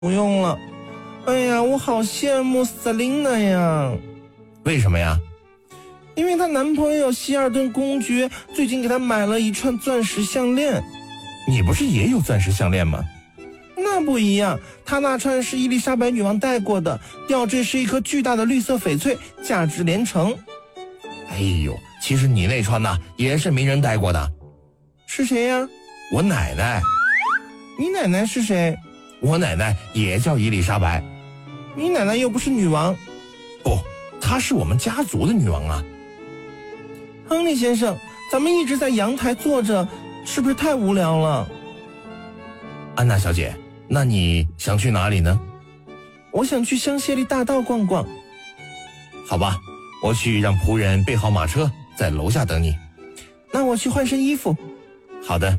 不用了。哎呀，我好羡慕瑟琳娜呀。 为什么呀？ 因为她男朋友希尔顿公爵最近给她买了一串钻石项链。 你不是也有钻石项链吗？ 那不一样，她那串是伊丽莎白女王戴过的，吊坠是一颗巨大的绿色翡翠，价值连城。 哎呦，其实你那串呢也是名人戴过的。 是谁呀？ 我奶奶。 你奶奶是谁？ 我奶奶也叫伊丽莎白。 你奶奶又不是女王。 不，她是我们家族的女王啊。 亨利先生，咱们一直在阳台坐着，是不是太无聊了？ 安娜小姐，那你想去哪里呢？ 我想去香榭丽大道逛逛。 好吧，我去让仆人备好马车，在楼下等你。 那我去换身衣服。 好的。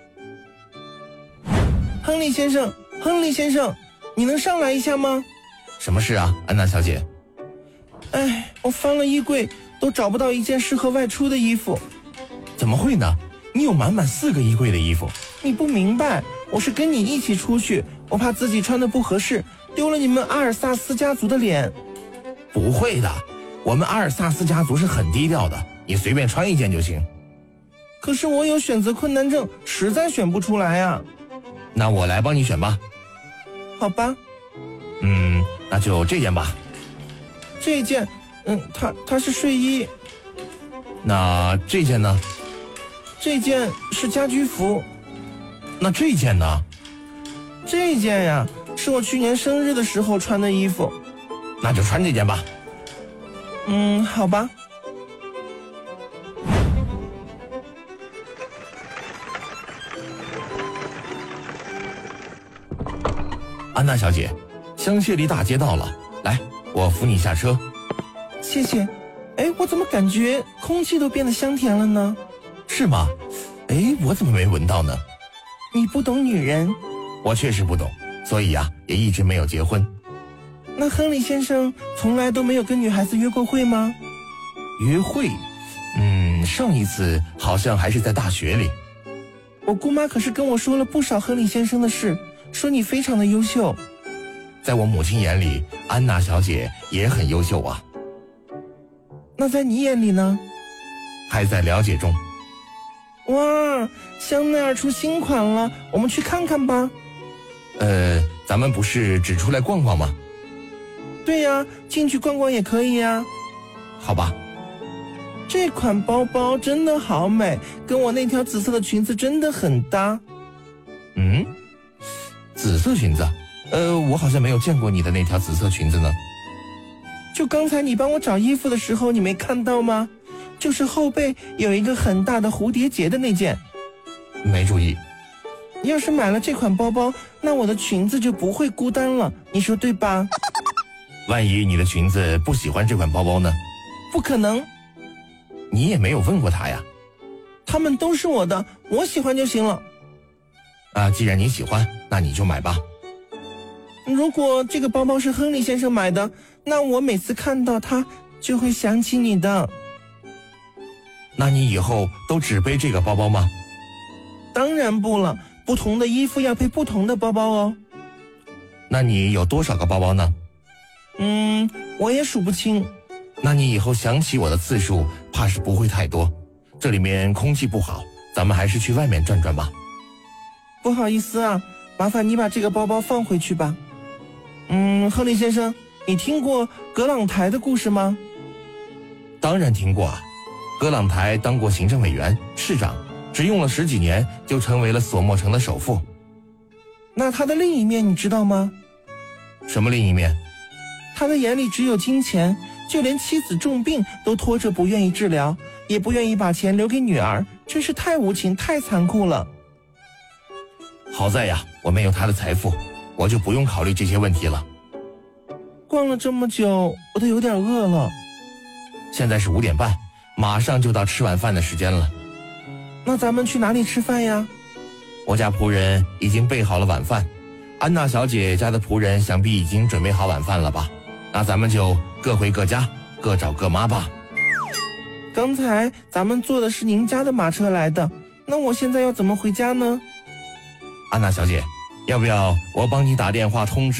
亨利先生，你能上来一下吗？ 什么事啊，安娜小姐？ 哎，我翻了衣柜，都找不到一件适合外出的衣服。 怎么会呢？你有满满4个衣柜的衣服。 你不明白，我是跟你一起出去，我怕自己穿的不合适，丢了你们阿尔萨斯家族的脸。 不会的，我们阿尔萨斯家族是很低调的，你随便穿一件就行。 可是我有选择困难症，实在选不出来啊。 那我来帮你选吧。 好吧。 那就这件吧。 这件，它是睡衣。 那这件呢？ 这件是家居服。 那这件呢？ 这件呀，是我去年生日的时候穿的衣服。 那就穿这件吧。 好吧。 安娜小姐，香榭丽大街到了，来，我扶你下车。 谢谢。哎，我怎么感觉空气都变得香甜了呢？ 是吗？哎，我怎么没闻到呢？ 你不懂女人。 我确实不懂，所以呀，也一直没有结婚。 那亨利先生从来都没有跟女孩子约过会吗？ 约会？上一次好像还是在大学里。 我姑妈可是跟我说了不少亨利先生的事，说你非常的优秀。 在我母亲眼里，安娜小姐也很优秀啊。 那在你眼里呢？ 还在了解中。 哇，香奈儿出新款了，我们去看看吧。 咱们不是只出来逛逛吗？ 对呀，进去逛逛也可以呀。 好吧。 这款包包真的好美，跟我那条紫色的裙子真的很搭。 紫色裙子？我好像没有见过你的那条紫色裙子呢。 就刚才你帮我找衣服的时候，你没看到吗？就是后背有一个很大的蝴蝶结的那件。 没注意。 要是买了这款包包，那我的裙子就不会孤单了，你说对吧？ 万一你的裙子不喜欢这款包包呢？ 不可能。 你也没有问过他呀。 他们都是我的，我喜欢就行了。 既然你喜欢，那你就买吧。 如果这个包包是亨利先生买的，那我每次看到它就会想起你的。 那你以后都只背这个包包吗？ 当然不了，不同的衣服要配不同的包包哦。 那你有多少个包包呢？ 我也数不清。 那你以后想起我的次数怕是不会太多。这里面空气不好，咱们还是去外面转转吧。 不好意思啊，麻烦你把这个包包放回去吧。亨利先生，你听过葛朗台的故事吗？ 当然听过啊。葛朗台当过行政委员、市长，只用了10几年就成为了索莫城的首富。 那他的另一面你知道吗？ 什么另一面？ 他的眼里只有金钱，就连妻子重病都拖着不愿意治疗，也不愿意把钱留给女儿，真是太无情太残酷了。 好在呀，我没有他的财富，我就不用考虑这些问题了。 逛了这么久，我都有点饿了。 现在是5点半，马上就到吃晚饭的时间了。 那咱们去哪里吃饭呀？ 我家仆人已经备好了晚饭，安娜小姐家的仆人想必已经准备好晚饭了吧？那咱们就各回各家，各找各妈吧。 刚才咱们坐的是您家的马车来的，那我现在要怎么回家呢？ 安娜小姐， 要不要我帮你打电话通知